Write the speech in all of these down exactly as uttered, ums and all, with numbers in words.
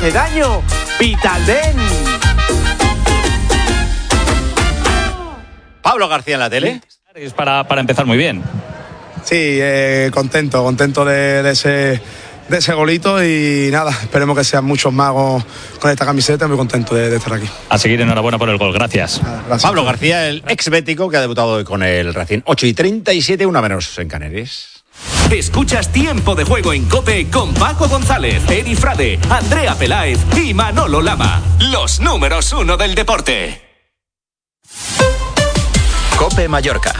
hace daño. Vitaldent. Pablo García en la tele. Es para, para empezar muy bien. Sí, eh, contento, contento de, de ese... de ese golito y nada, esperemos que sean muchos más con, con esta camiseta, muy contento de, de estar aquí. A seguir, enhorabuena por el gol, gracias. Nada, gracias. Pablo García, el ex bético que ha debutado hoy con el Racing. ocho y treinta y siete, una menos en Canarias. Escuchas Tiempo de Juego en COPE con Paco González, Eri Frade, Andrea Peláez y Manolo Lama. Los números uno del deporte. COPE Mallorca.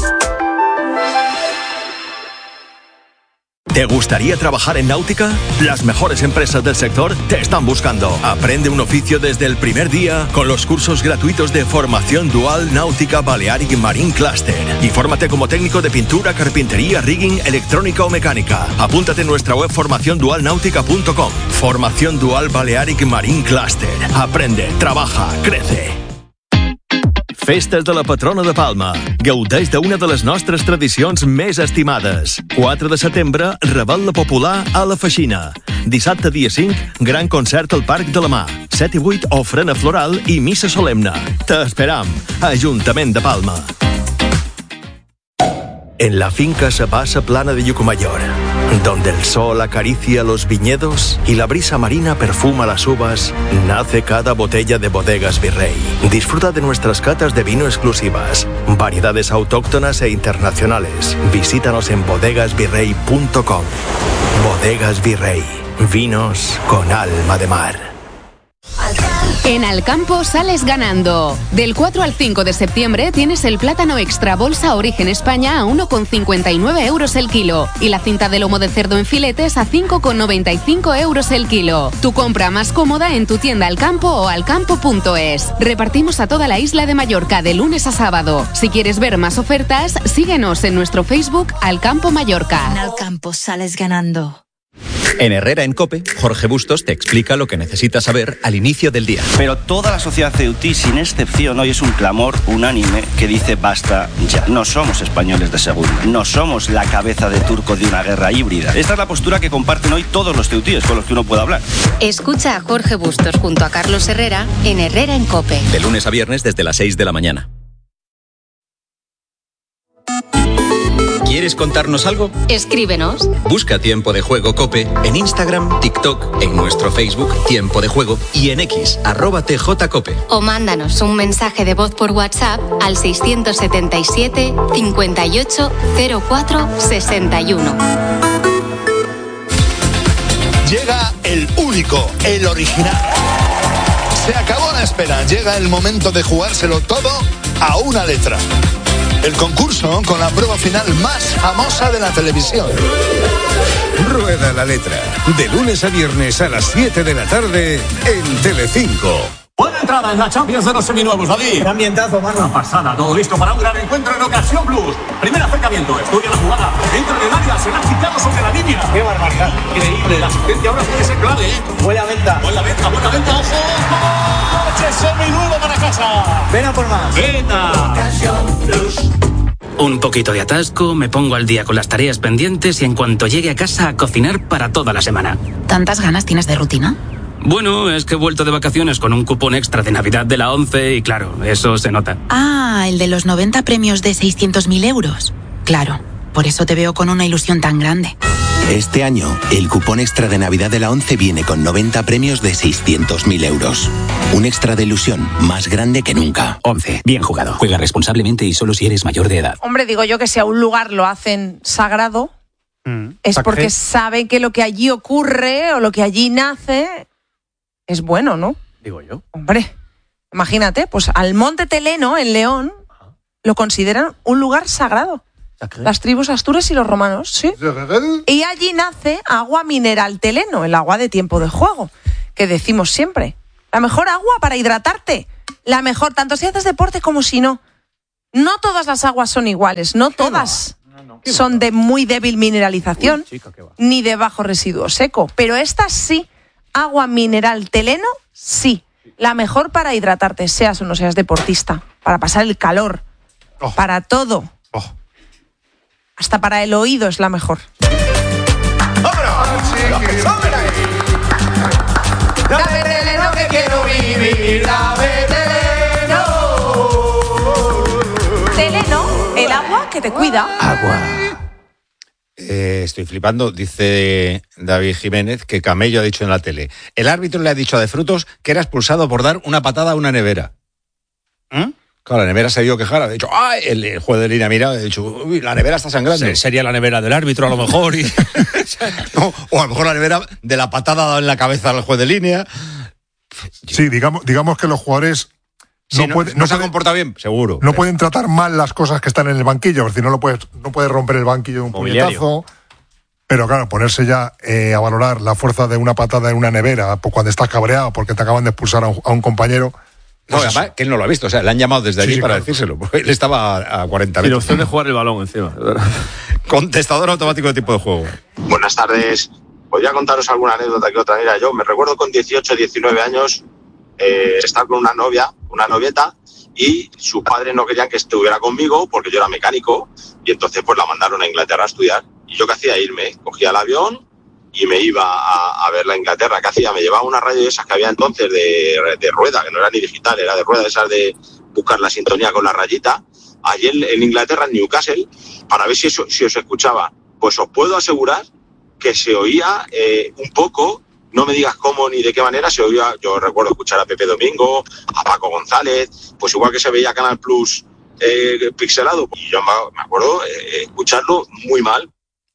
¿Te gustaría trabajar en náutica? Las mejores empresas del sector te están buscando. Aprende un oficio desde el primer día con los cursos gratuitos de formación dual náutica Balearic Marine Cluster. Y fórmate como técnico de pintura, carpintería, rigging, electrónica o mecánica. Apúntate en nuestra web formación dual náutica punto com. Formación dual Balearic Marine Cluster. Aprende, trabaja, crece. Festes de la patrona de Palma. Gaudeix d'una de les nostres tradicions més estimades. quatre de setembre, Rebel·la Popular a la Feixina. Dissabte, dia cinc, gran concert al Parc de la Mar. set i vuit, ofrena floral i missa solemne. T'esperam. Ajuntament de Palma. En la finca Sabasa Plana de Llucmajor, donde el sol acaricia los viñedos y la brisa marina perfuma las uvas, nace cada botella de Bodegas Virrey. Disfruta de nuestras catas de vino exclusivas, variedades autóctonas e internacionales. Visítanos en bodegas virrey punto com. Bodegas Virrey, vinos con alma de mar. En Alcampo sales ganando. Del cuatro al cinco de septiembre tienes el plátano extra bolsa Origen España a uno con cincuenta y nueve euros el kilo y la cinta de lomo de cerdo en filetes a cinco con noventa y cinco euros el kilo. Tu compra más cómoda en tu tienda Alcampo o alcampo punto es. Repartimos a toda la isla de Mallorca de lunes a sábado. Si quieres ver más ofertas, síguenos en nuestro Facebook Alcampo Mallorca. En Alcampo sales ganando. En Herrera en COPE, Jorge Bustos te explica lo que necesitas saber al inicio del día. Pero toda la sociedad ceutí, sin excepción, hoy es un clamor unánime que dice basta ya. No somos españoles de segunda, no somos la cabeza de turco de una guerra híbrida. Esta es la postura que comparten hoy todos los ceutíes con los que uno puede hablar. Escucha a Jorge Bustos junto a Carlos Herrera en Herrera en COPE. De lunes a viernes desde las seis de la mañana. ¿Quieres contarnos algo? Escríbenos. Busca Tiempo de Juego COPE en Instagram, TikTok, en nuestro Facebook Tiempo de Juego y en X, arroba tjcope. O mándanos un mensaje de voz por WhatsApp al seiscientos setenta y siete, cincuenta y ocho, cero cuatro, sesenta y uno. Llega el único, el original. Se acabó la espera, llega el momento de jugárselo todo a una letra. El concurso con la prueba final más famosa de la televisión. Rueda la letra. De lunes a viernes a las siete de la tarde en Telecinco. Buena entrada en la Champions de los seminuevos, David. Qué ambientazo, mano. Una pasada, todo listo para un gran encuentro en Ocasión Plus. Primer acercamiento, estudia la jugada. Dentro del área, se la ha quitado sobre la línea. Qué barbaridad. Increíble, la asistencia ahora puede ser clave, ¿eh? Buena venta. Buena venta, buena venta, ojo. ¡Coche seminuevo para casa! Ven a por más. ¡Venta! Ocasión Plus. Un poquito de atasco, me pongo al día con las tareas pendientes y en cuanto llegue a casa a cocinar para toda la semana. ¿Tantas ganas tienes de rutina? Bueno, es que he vuelto de vacaciones con un cupón extra de Navidad de la ONCE y claro, eso se nota. Ah, el de los noventa premios de seiscientos mil euros. Claro, por eso te veo con una ilusión tan grande. Este año, el cupón extra de Navidad de la ONCE viene con noventa premios de seiscientos mil euros. Un extra de ilusión más grande que nunca. ONCE, bien jugado. Juega responsablemente y solo si eres mayor de edad. Hombre, digo yo que si a un lugar lo hacen sagrado, mm, es porque qué? saben que lo que allí ocurre o lo que allí nace es bueno, ¿no? Digo yo. Hombre, imagínate, pues al Monte Teleno, en León, Ajá. lo consideran un lugar sagrado. Las tribus astures y los romanos, sí. Y allí nace agua mineral Teleno, el agua de Tiempo de Juego, que decimos siempre. La mejor agua para hidratarte. La mejor, tanto si haces deporte como si no. No todas las aguas son iguales, no todas no, no, son de muy débil mineralización, Uy, chica, ni de bajo residuo seco. Pero esta sí, agua mineral Teleno, sí. La mejor para hidratarte, seas o no seas deportista. Para pasar el calor. Oh. Para todo. Oh. Hasta para el oído es la mejor. ¡Vámonos! que te cuida. Agua. Eh, estoy flipando, dice David Jiménez, que Camello ha dicho en la tele. El árbitro le ha dicho a De Frutos que era expulsado por dar una patada a una nevera. ¿Eh? Claro, la nevera se ha ido a quejar, ha dicho, ¡ay! El, el juez de línea mira, ha dicho, uy, la nevera está sangrando. Sí, sería la nevera del árbitro a lo mejor. Y... no, o a lo mejor la nevera de la patada dada en la cabeza al juez de línea. Sí, digamos, digamos que los jugadores... Sí, no, no, puede, no, no se puede, ha comportado bien, seguro. No pero... pueden tratar mal las cosas que están en el banquillo, porque si no lo puedes, no puedes romper el banquillo de un puñetazo. Pero claro, ponerse ya eh, a valorar la fuerza de una patada en una nevera pues, cuando estás cabreado porque te acaban de expulsar a un, a un compañero. No, pues además, que él no lo ha visto, o sea, le han llamado desde allí sí, sí, para claro. decírselo, porque él estaba a cuarenta metros. Y la opción de jugar el balón encima. Contestador automático de tipo de juego. Buenas tardes. Podría contaros alguna anécdota que otra. Mira, yo me recuerdo con dieciocho, diecinueve años eh, estar con una novia, una novieta, y sus padres no querían que estuviera conmigo porque yo era mecánico, y entonces pues la mandaron a Inglaterra a estudiar. Y yo qué hacía, irme, cogía el avión y me iba a, a verla a Inglaterra. ¿Qué hacía? Me llevaba una radio de esas que había entonces de, de rueda, que no era ni digital, era de rueda, esas de buscar la sintonía con la rayita, allí en, en Inglaterra, en Newcastle, para ver si, eso, si os escuchaba. Pues os puedo asegurar que se oía eh, un poco, no me digas cómo ni de qué manera, se oía, yo recuerdo escuchar a Pepe Domingo, a Paco González, pues igual que se veía Canal Plus eh, pixelado, y yo me acuerdo eh, escucharlo muy mal.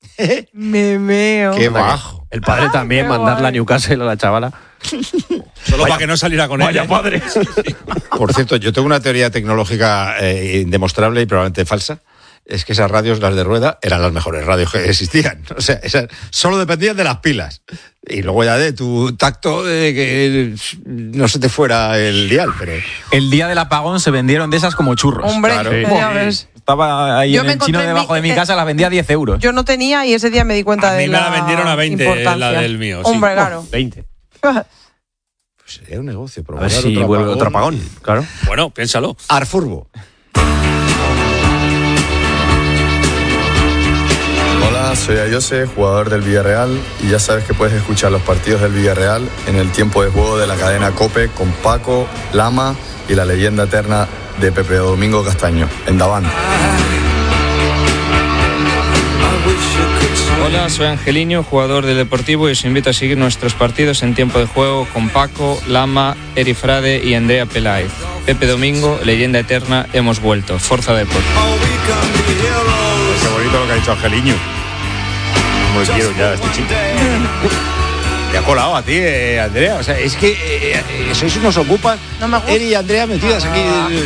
Me meo. Qué bajo. El padre ah, también, mandarla a Newcastle a la chavala. Solo vaya, para que no saliera con vaya él. Vaya padre. Por cierto, yo tengo una teoría tecnológica eh, indemostrable y probablemente falsa. Es que esas radios, las de rueda, eran las mejores radios que existían. O sea, esas solo dependían de las pilas. Y luego ya de tu tacto, de que no se te fuera el dial. Pero el día del apagón se vendieron de esas como churros. Hombre, claro. Sí. Ya ves. Estaba ahí yo en el chino debajo mi, de mi casa, eh, las vendía a diez euros. Yo no tenía y ese día me di cuenta a de la A mí me la vendieron a veinte, la del mío. Hombre, sí. claro. veinte. Pues sería un negocio. A ver si otro vuelve apagón. otro apagón. Claro. Bueno, piénsalo. Arfurbo. Hola, soy Ayose, jugador del Villarreal, y ya sabes que puedes escuchar los partidos del Villarreal en el tiempo de juego de la cadena COPE con Paco, Lama y la leyenda eterna de Pepe Domingo Castaño, en Davant. Hola, soy Angeliño, jugador del Deportivo, y os invito a seguir nuestros partidos en tiempo de juego con Paco, Lama, Eri Frade y Andrea Peláez. Pepe Domingo, leyenda eterna, hemos vuelto. Forza Deport. Qué bonito lo que ha dicho Angeliño. Como le quiero ya a este chico. Te ha colado a ti, eh, Andrea. O sea, es que eh, eh, sois unos ocupas. No me gusta. Eri y Andrea metidas aquí.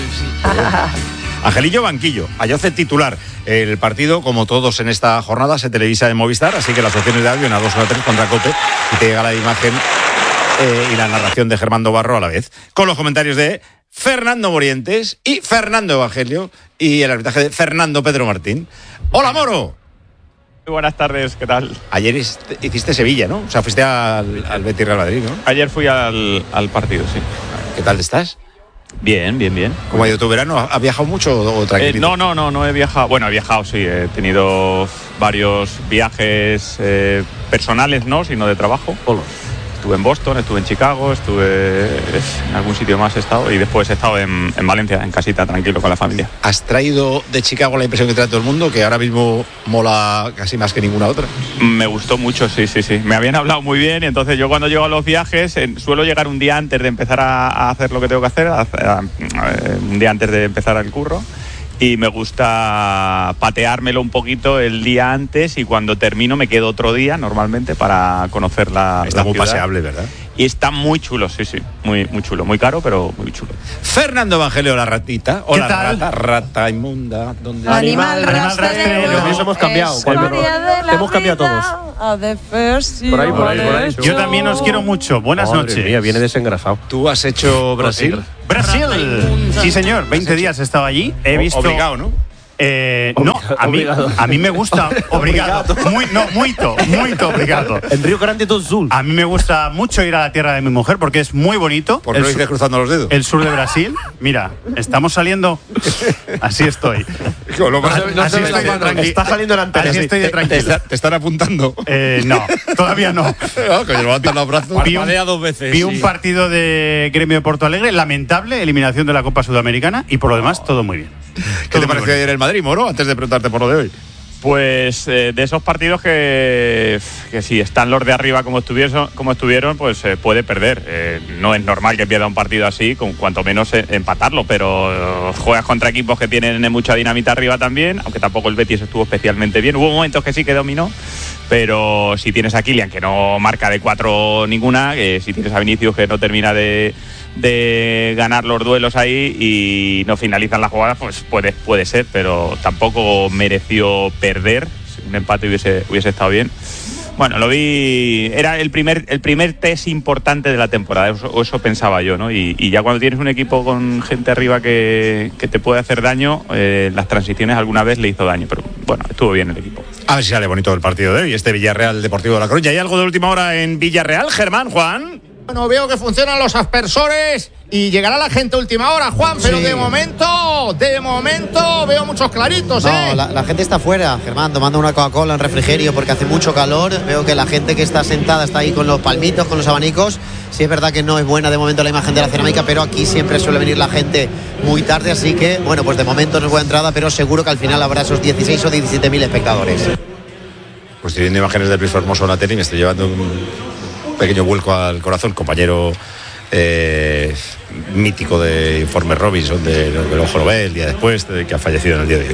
Angelillo Banquillo, Ayoce titular. El partido, como todos en esta jornada, se televisa en Movistar, así que las opciones de audio en a dos o a tres contra Cope, y te llega la imagen eh, y la narración de Germán Barro a la vez, con los comentarios de Fernando Morientes y Fernando Evangelio y el arbitraje de Fernando Pedro Martín. ¡Hola, Moro! Muy buenas tardes, ¿qué tal? Ayer hiciste Sevilla, ¿no? O sea, fuiste al, al Betis Real Madrid, ¿no? Ayer fui al, al partido, sí. ¿Qué tal estás? Bien, bien, bien. ¿Cómo ha ido tu verano? ¿Has viajado mucho o tranquilo? Eh, no, no, no, no he viajado. Bueno, he viajado, sí. He tenido varios viajes eh, personales, no, sino de trabajo. Hola. Estuve en Boston, estuve en Chicago, estuve en algún sitio más he estado, y después he estado en, en Valencia, en casita, tranquilo con la familia. ¿Has traído de Chicago la impresión que trae todo el mundo, que ahora mismo mola casi más que ninguna otra? Me gustó mucho, sí, sí, sí. Me habían hablado muy bien, y entonces yo cuando llego a los viajes eh, suelo llegar un día antes de empezar a, a hacer lo que tengo que hacer, a, a, a, un día antes de empezar el curro. Y me gusta pateármelo un poquito el día antes, y cuando termino me quedo otro día normalmente para conocer la, está la muy ciudad. Paseable, ¿verdad? Y está muy chulo, sí, sí, muy, muy chulo, muy caro, pero muy chulo. Fernando Evangelio, la ratita. Hola, ¿qué tal? rata, rata inmunda. ¿Dónde? Animal, animal rastrero. Nos hemos cambiado. Hemos cambiado todos. Por ahí, por ahí, por ahí. Yo también os quiero mucho. Buenas Madre noches. Mía, viene desengrasado. ¿Tú has hecho Brasil? Brasil. Sí, señor. veinte días he estado allí. He visto. Obligado, ¿no? Eh, no, a mí, a mí me gusta. Obrigado. Muy, no, muito, muito obrigado. En Río Grande do Sul. A mí me gusta mucho ir a la tierra de mi mujer porque es muy bonito. ¿Por qué lo dices cruzando los dedos? El sur de Brasil. Mira, estamos saliendo. Así estoy. No, no, así no estoy de tranquilo. Está saliendo la antena. Así estoy de tranquilo. Te, te están apuntando. Eh, no, todavía no. No, que levantan los brazos. Vi un, dos veces, vi sí. un partido de Gremio de Porto Alegre, lamentable, eliminación de la Copa Sudamericana, y por lo demás todo muy bien. ¿Qué te pareció ayer el Madrid, Moro? Antes de preguntarte por lo de hoy. Pues eh, de esos partidos que, que si están los de arriba como estuvieron, como estuvieron pues eh, puede perder. Eh, no es normal que pierda un partido así, con cuanto menos eh, empatarlo, pero eh, juegas contra equipos que tienen mucha dinamita arriba también, aunque tampoco el Betis estuvo especialmente bien. Hubo momentos que sí que dominó, pero si tienes a Kylian que no marca de cuatro ninguna, eh, si tienes a Vinicius que no termina de... de ganar los duelos ahí y no finalizan las jugadas, pues puede, puede ser, pero tampoco mereció perder. Un empate hubiese, hubiese estado bien. Bueno, lo vi, era el primer el primer test importante de la temporada, eso, eso pensaba yo, ¿no? Y, y ya cuando tienes un equipo con gente arriba que, que te puede hacer daño, eh, las transiciones alguna vez le hizo daño, pero bueno, estuvo bien el equipo. A ver si sale bonito el partido de hoy, este Villarreal Deportivo de La Coruña. ¿Hay algo de última hora en Villarreal, Germán, Juan? Bueno, veo que funcionan los aspersores y llegará la gente a última hora, Juan, pero sí. de momento, de momento veo muchos claritos, no, ¿eh? La, la gente está afuera, Germán, tomando una Coca-Cola en refrigerio porque hace mucho calor. Veo que la gente que está sentada está ahí con los palmitos, con los abanicos. Sí es verdad que no es buena de momento la imagen de la cerámica, pero aquí siempre suele venir la gente muy tarde, así que, bueno, pues de momento no es buena entrada, pero seguro que al final habrá esos dieciséis o diecisiete mil espectadores. Pues estoy viendo imágenes del Prisma Hermoso en la tele y me estoy llevando un pequeño vuelco al corazón, compañero eh, mítico de Informe Robinson, de, de, de Ojo lo ve el día después, de, que ha fallecido en el día de hoy.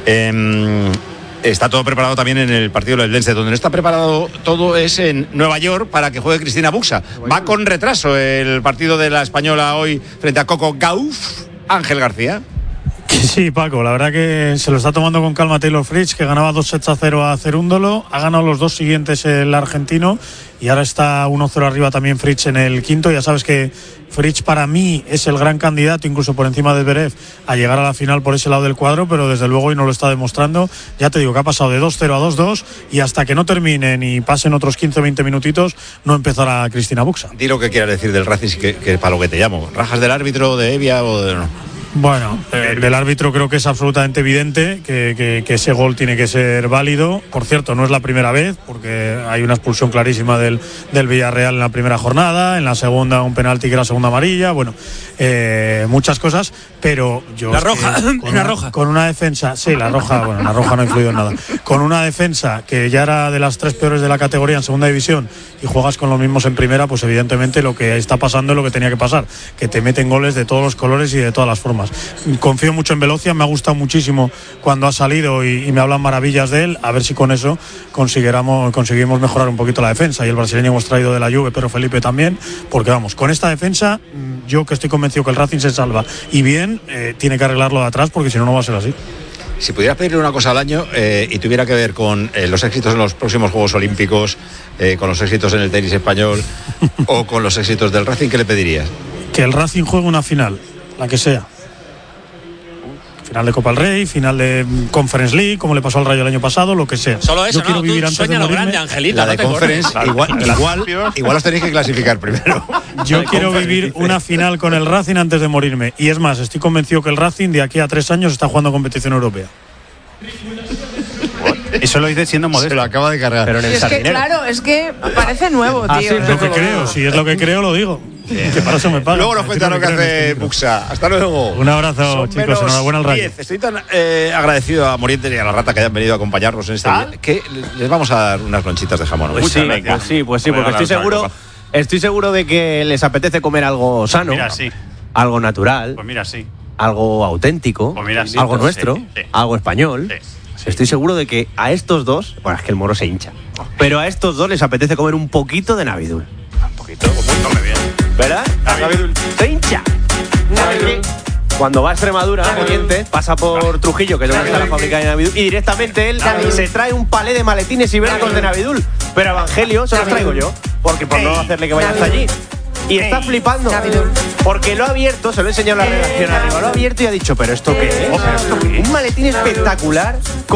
Eh, está todo preparado también en el partido del Lens. Donde no está preparado todo es en Nueva York para que juegue Cristina Buxa. Va con retraso el partido de la Española hoy frente a Coco Gauff. Ángel García. Sí, Paco, la verdad que se lo está tomando con calma Taylor Fritz, que ganaba dos sets a cero a Cerúndolo, ha ganado los dos siguientes el argentino y ahora está uno cero arriba también Fritz en el quinto. Ya sabes que Fritz para mí es el gran candidato, incluso por encima de Zverev, a llegar a la final por ese lado del cuadro, pero desde luego hoy no lo está demostrando. Ya te digo que ha pasado de dos cero a dos dos y hasta que no terminen y pasen otros quince o veinte minutitos no empezará Cristina Buxa. Di lo que quieras decir del Racing, que, que para lo que te llamo. ¿Rajas del árbitro, de Evia o de no? Bueno, eh, del árbitro creo que es absolutamente evidente que, que, que ese gol tiene que ser válido. Por cierto, no es la primera vez, porque hay una expulsión clarísima del, del Villarreal en la primera jornada, en la segunda un penalti que era segunda amarilla, bueno, eh, muchas cosas, pero yo... La roja, con la una, roja. Con una defensa, sí, la roja, bueno, la roja no ha influido en nada. Con una defensa que ya era de las tres peores de la categoría en segunda división y juegas con los mismos en primera, pues evidentemente lo que está pasando es lo que tenía que pasar, que te meten goles de todos los colores y de todas las formas. Confío mucho en Velocia, me ha gustado muchísimo cuando ha salido y, y me hablan maravillas de él, a ver si con eso conseguiremos, conseguimos mejorar un poquito la defensa. Y el brasileño hemos traído de la Juve, pero Felipe también, porque vamos, con esta defensa yo que estoy convencido que el Racing se salva y bien, eh, tiene que arreglarlo de atrás porque si no, no va a ser así. Si pudieras pedirle una cosa al año eh, y tuviera que ver con eh, los éxitos en los próximos Juegos Olímpicos, eh, con los éxitos en el tenis español o con los éxitos del Racing, ¿qué le pedirías? Que el Racing juegue una final, la que sea. Final de Copa del Rey, final de Conference League, como le pasó al Rayo el año pasado, lo que sea. Solo eso, yo quiero no, vivir tú antes sueña de lo morirme. grande, Angelito. La de no te Conference, cortes. igual, igual, igual os tenéis que clasificar primero. Yo quiero vivir una final con el Racing antes de morirme. Y es más, estoy convencido que el Racing de aquí a tres años está jugando competición europea. Eso lo dice siendo modesto. Se lo acaba de cargar. Pero en el es que, claro, es que parece nuevo, ah, tío. Sí, es lo que creo. Si es lo que creo, lo digo. Que para eso me pagan. Luego nos cuenta lo que hace Buxa. Hasta luego. Un abrazo, Son chicos. Enhorabuena al Rayo. diez. Estoy tan eh, agradecido a Morientes y a la Rata que hayan venido a acompañarnos en este día, que les vamos a dar unas lonchitas de jamón. Pues Muchas sí, gracias. pues sí, pues sí, porque estoy seguro, estoy seguro de que les apetece comer algo sano, Mira, sí. algo natural, Pues mira, sí. algo auténtico, Pues mira, sí, algo pues nuestro, sí, sí. algo español. Sí. Estoy seguro de que a estos dos, bueno, es que el Moro se hincha, pero a estos dos les apetece comer un poquito de Navidul. Un poquito, pues come bien. ¿Verdad? Navidul. Se hincha. Navidul. Cuando va a Extremadura, Morientes, pasa por Trujillo, que es donde está la fábrica de Navidul, y directamente él se trae un palé de maletines ibéricos de Navidul. Pero Evangelio se los traigo yo, porque por no hacerle que vaya hasta allí. Y está flipando, porque lo ha abierto, se lo he enseñado en la redacción arriba, lo ha abierto y ha dicho, ¿pero esto qué es? ¿Un maletín espectacular?